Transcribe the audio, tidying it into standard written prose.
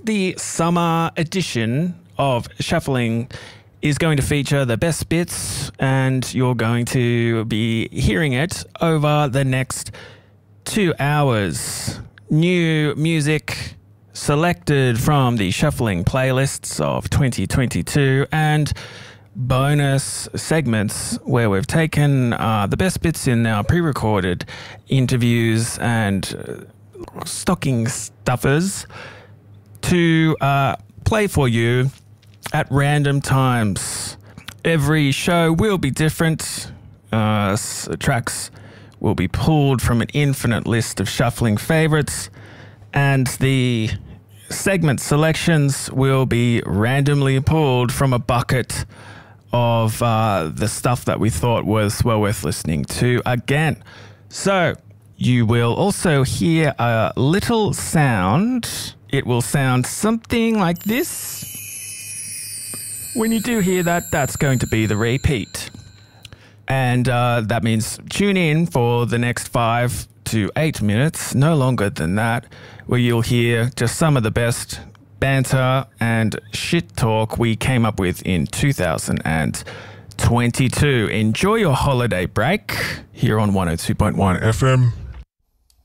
The summer edition of Shuffling is going to feature the best bits, and you're going to be hearing it over the next 2 hours. New music selected from the Shuffling playlists of 2022 and bonus segments where we've taken the best bits in our pre-recorded interviews and stocking stuffers to play for you at random times. Every show will be different. Tracks will be pulled from an infinite list of Shuffling favorites, and the segment selections will be randomly pulled from a bucket of the stuff that we thought was well worth listening to again. So you will also hear a little sound. It will sound something like this. When you do hear that, that's going to be the repeat. And that means tune in for the next 5 to 8 minutes, no longer than that, where you'll hear just some of the best banter and shit talk we came up with in 2022. Enjoy your holiday break here on 102.1 FM.